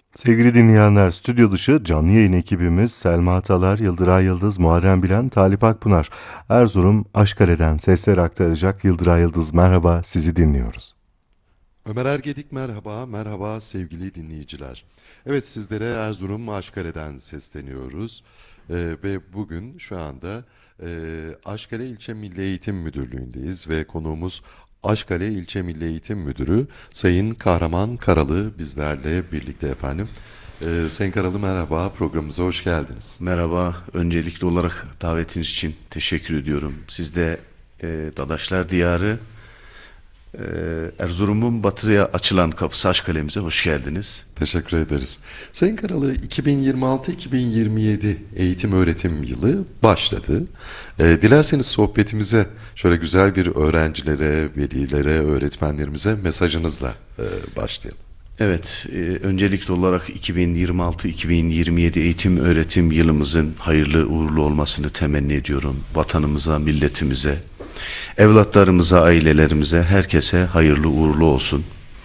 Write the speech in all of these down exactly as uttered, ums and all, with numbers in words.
Sevgili dinleyenler, stüdyo dışı canlı yayın ekibimiz Selma Atalar, Yıldıray Yıldız, Muharrem Bilen, Talip Akpınar, Erzurum, Aşkale'den sesler aktaracak. Yıldıray Yıldız merhaba, sizi dinliyoruz. Ömer Ergedik merhaba, merhaba sevgili dinleyiciler. Evet sizlere Erzurum Aşkale'den sesleniyoruz. Ee, ve bugün şu anda e, Aşkale İlçe Milli Eğitim Müdürlüğü'ndeyiz ve konuğumuz Aşkale İlçe Milli Eğitim Müdürü Sayın Kahraman Karalı bizlerle birlikte efendim. Ee, Sayın Karalı merhaba, programımıza hoş geldiniz. Merhaba, öncelikli olarak davetiniz için teşekkür ediyorum. Siz de e, Dadaşlar Diyarı, e, Erzurum'un batıya açılan kapısı Aşkale'mize hoş geldiniz. Teşekkür ederiz. Sayın Karalı, iki bin yirmi altı iki bin yirmi yedi eğitim öğretim yılı başladı. Ee, dilerseniz sohbetimize şöyle güzel bir öğrencilere, velilere, öğretmenlerimize mesajınızla e, başlayalım. Evet, e, öncelikli olarak iki bin yirmi altı iki bin yirmi yedi eğitim öğretim yılımızın hayırlı uğurlu olmasını temenni ediyorum. Vatanımıza, milletimize, evlatlarımıza, ailelerimize, herkese hayırlı uğurlu olsun.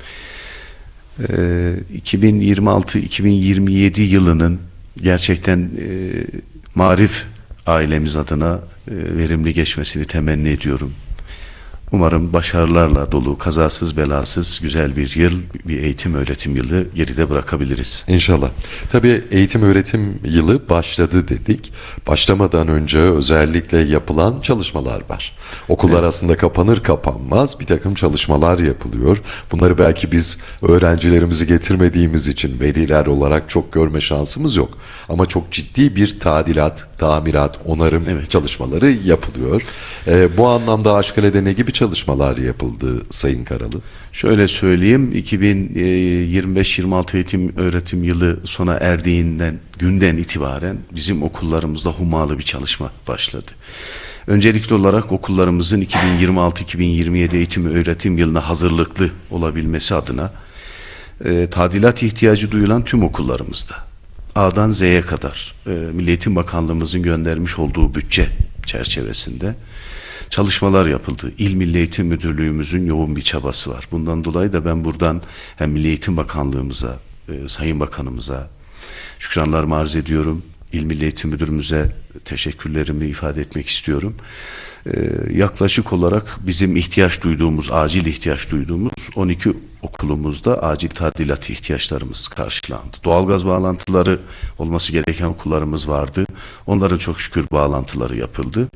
E, iki bin yirmi altı iki bin yirmi yedi yılının gerçekten e, marif ailemiz adına e, verimli geçmesini temenni ediyorum. Umarım başarılarla dolu, kazasız belasız güzel bir yıl, bir eğitim öğretim yılı geride bırakabiliriz. İnşallah. Tabii eğitim öğretim yılı başladı dedik. Başlamadan önce özellikle yapılan çalışmalar var. Okullar Evet. aslında kapanır kapanmaz bir takım çalışmalar yapılıyor. Bunları belki biz öğrencilerimizi getirmediğimiz için veliler olarak çok görme şansımız yok. Ama çok ciddi bir tadilat, tamirat, onarım Evet. çalışmaları yapılıyor. Ee, bu anlamda Aşkale'de ne gibi çalışmalar yapıldı Sayın Karalı? Şöyle söyleyeyim, iki bin yirmi beş yirmi altı eğitim öğretim yılı sona erdiğinden günden itibaren bizim okullarımızda hummalı bir çalışma başladı. Öncelikli olarak okullarımızın iki bin yirmi altı iki bin yirmi yedi eğitim öğretim yılına hazırlıklı olabilmesi adına e, tadilat ihtiyacı duyulan tüm okullarımızda A'dan Z'ye kadar e, Milli Eğitim Bakanlığımızın göndermiş olduğu bütçe çerçevesinde çalışmalar yapıldı. İl Milli Eğitim Müdürlüğümüzün yoğun bir çabası var. Bundan dolayı da ben buradan hem Milli Eğitim Bakanlığımıza, e, Sayın Bakanımıza şükranlarımı arz ediyorum. İl Milli Eğitim Müdürümüze teşekkürlerimi ifade etmek istiyorum. E, yaklaşık olarak bizim ihtiyaç duyduğumuz, acil ihtiyaç duyduğumuz on iki okulumuzda acil tadilat ihtiyaçlarımız karşılandı. Doğalgaz bağlantıları olması gereken okullarımız vardı. Onların çok şükür bağlantıları yapıldı.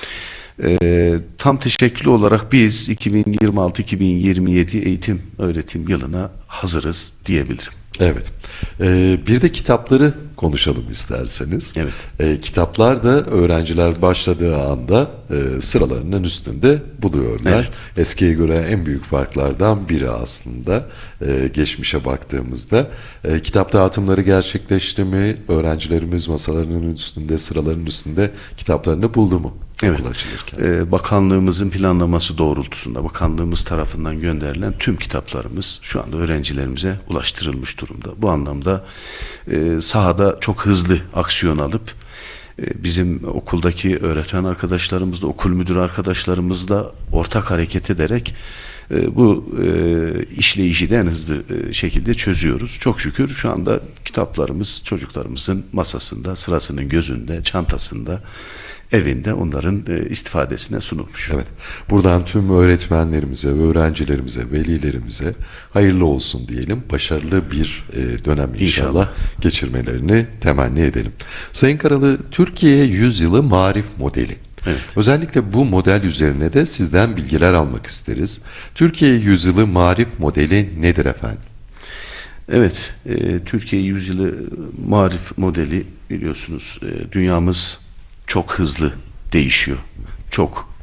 Ee, tam teşekküllü olarak biz iki bin yirmi altı iki bin yirmi yedi eğitim öğretim yılına hazırız diyebilirim. Evet. Ee, bir de kitapları konuşalım isterseniz. Evet. Ee, kitaplar da öğrenciler başladığı anda e, sıralarının üstünde buluyorlar. Evet. Eskiye göre en büyük farklardan biri aslında e, geçmişe baktığımızda. E, kitap dağıtımları gerçekleşti mi? Öğrencilerimiz masalarının üstünde, sıralarının üstünde kitaplarını buldu mu? Evet. Okul açılırken. Ee, bakanlığımızın planlaması doğrultusunda bakanlığımız tarafından gönderilen tüm kitaplarımız şu anda öğrencilerimize ulaştırılmış durumda. Bu anlamda e, sahada çok hızlı aksiyon alıp e, bizim okuldaki öğretmen arkadaşlarımızla, okul müdürü arkadaşlarımızla ortak hareket ederek e, bu e, işleyişi de en hızlı e, şekilde çözüyoruz. Çok şükür şu anda kitaplarımız çocuklarımızın masasında, sırasının gözünde, çantasında, evinde onların e, istifadesine sunulmuş. Evet. Buradan tüm öğretmenlerimize, öğrencilerimize, velilerimize hayırlı olsun diyelim. Başarılı bir e, dönem inşallah, İnşallah. geçirmelerini temenni edelim. Sayın Karalı, Türkiye Yüzyılı Marif Modeli. Evet. Özellikle bu model üzerine de sizden bilgiler almak isteriz. Türkiye Yüzyılı Marif Modeli nedir efendim? Evet, e, Türkiye Yüzyılı Marif Modeli biliyorsunuz e, dünyamız çok hızlı değişiyor. Çok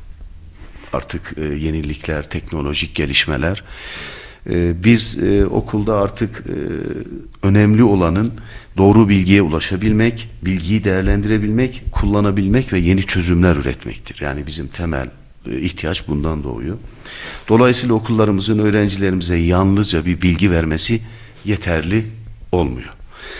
artık e, yenilikler, teknolojik gelişmeler. E, biz e, okulda artık e, önemli olanın doğru bilgiye ulaşabilmek, bilgiyi değerlendirebilmek, kullanabilmek ve yeni çözümler üretmektir. Yani bizim temel e, ihtiyaç bundan doğuyor. Dolayısıyla okullarımızın öğrencilerimize yalnızca bir bilgi vermesi yeterli olmuyor.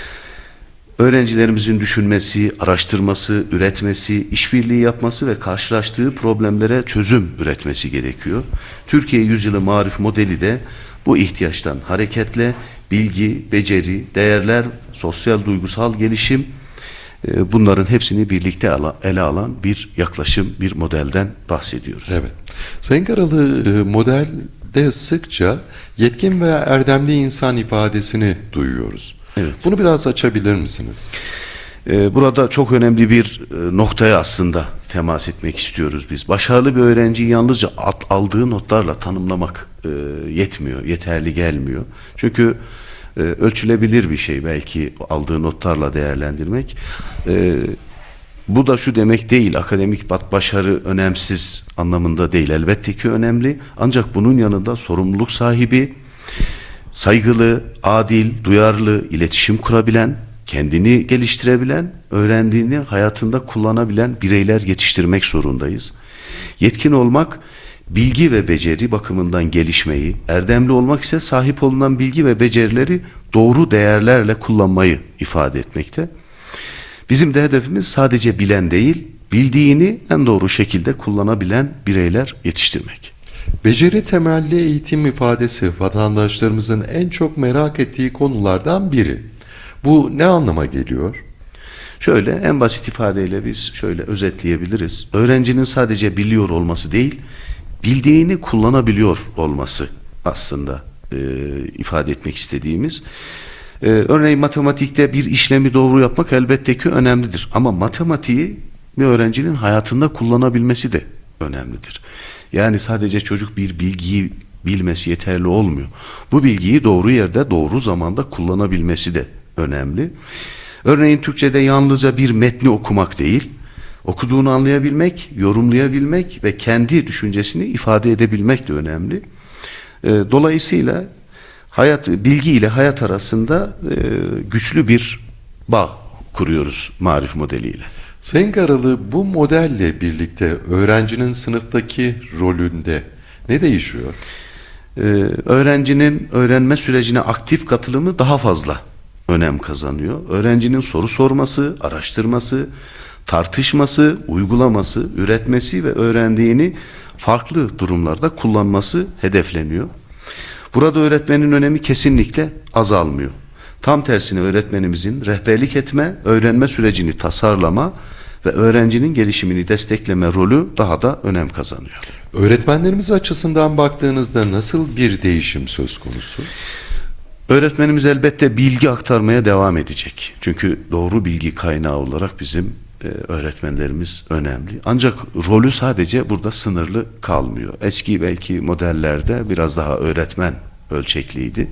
Öğrencilerimizin düşünmesi, araştırması, üretmesi, işbirliği yapması ve karşılaştığı problemlere çözüm üretmesi gerekiyor. Türkiye Yüzyılı Marif Modeli de bu ihtiyaçtan hareketle bilgi, beceri, değerler, sosyal duygusal gelişim, e, bunların hepsini birlikte ala- ele alan bir yaklaşım, bir modelden bahsediyoruz. Evet. Sayın Karalı, e, modelde sıkça yetkin ve erdemli insan ifadesini duyuyoruz. Evet. Bunu biraz açabilir misiniz? Ee, Burada çok önemli bir e, noktaya aslında temas etmek istiyoruz biz. Başarılı bir öğrenciyi yalnızca at- aldığı notlarla tanımlamak e, yetmiyor, yeterli gelmiyor. Çünkü e, ölçülebilir bir şey belki aldığı notlarla değerlendirmek. E, Bu da şu demek değil, akademik bat- başarı önemsiz anlamında değil. Elbette ki önemli. Ancak bunun yanında sorumluluk sahibi, saygılı, adil, duyarlı, iletişim kurabilen, kendini geliştirebilen, öğrendiğini hayatında kullanabilen bireyler yetiştirmek zorundayız. Yetkin olmak, bilgi ve beceri bakımından gelişmeyi, erdemli olmak ise sahip olunan bilgi ve becerileri doğru değerlerle kullanmayı ifade etmekte. Bizim de hedefimiz sadece bilen değil, bildiğini en doğru şekilde kullanabilen bireyler yetiştirmek. Beceri temelli eğitim ifadesi vatandaşlarımızın en çok merak ettiği konulardan biri. Bu ne anlama geliyor? Şöyle en basit ifadeyle biz şöyle özetleyebiliriz. Öğrencinin sadece biliyor olması değil, bildiğini kullanabiliyor olması aslında e, ifade etmek istediğimiz. E, örneğin matematikte bir işlemi doğru yapmak elbette ki önemlidir. Ama matematiği bir öğrencinin hayatında kullanabilmesi de önemlidir. Yani sadece çocuk bir bilgiyi bilmesi yeterli olmuyor. Bu bilgiyi doğru yerde, doğru zamanda kullanabilmesi de önemli. Örneğin Türkçe'de yalnızca bir metni okumak değil, okuduğunu anlayabilmek, yorumlayabilmek ve kendi düşüncesini ifade edebilmek de önemli. E, dolayısıyla hayat, bilgi ile hayat arasında e, güçlü bir bağ kuruyoruz marif modeliyle. Sayın Karalı, bu modelle birlikte öğrencinin sınıftaki rolünde ne değişiyor? Ee, öğrencinin öğrenme sürecine aktif katılımı daha fazla önem kazanıyor. Öğrencinin soru sorması, araştırması, tartışması, uygulaması, üretmesi ve öğrendiğini farklı durumlarda kullanması hedefleniyor. Burada öğretmenin önemi kesinlikle azalmıyor. Tam tersine öğretmenimizin rehberlik etme, öğrenme sürecini tasarlama ve öğrencinin gelişimini destekleme rolü daha da önem kazanıyor. Öğretmenlerimiz açısından baktığınızda nasıl bir değişim söz konusu? Öğretmenimiz elbette bilgi aktarmaya devam edecek. Çünkü doğru bilgi kaynağı olarak bizim e, öğretmenlerimiz önemli. Ancak rolü sadece burada sınırlı kalmıyor. Eski belki modellerde biraz daha öğretmen ölçekliydi.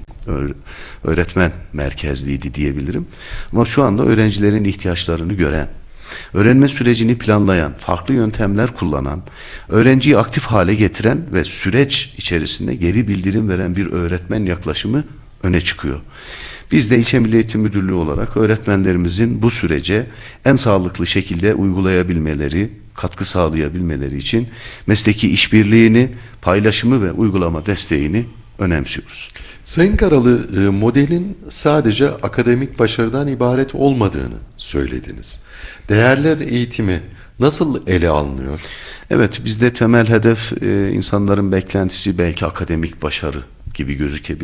Öğretmen merkezliydi diyebilirim. Ama şu anda öğrencilerin ihtiyaçlarını gören, öğrenme sürecini planlayan, farklı yöntemler kullanan, öğrenciyi aktif hale getiren ve süreç içerisinde geri bildirim veren bir öğretmen yaklaşımı öne çıkıyor. Biz de İlçe Milli Eğitim Müdürlüğü olarak öğretmenlerimizin bu sürece en sağlıklı şekilde uygulayabilmeleri, katkı sağlayabilmeleri için mesleki işbirliğini, paylaşımı ve uygulama desteğini önemsiyoruz. Sayın Karalı, e, modelin sadece akademik başarıdan ibaret olmadığını söylediniz. Değerler eğitimi nasıl ele alınıyor? Evet, bizde temel hedef e, insanların beklentisi belki akademik başarı gibi gözükebilir.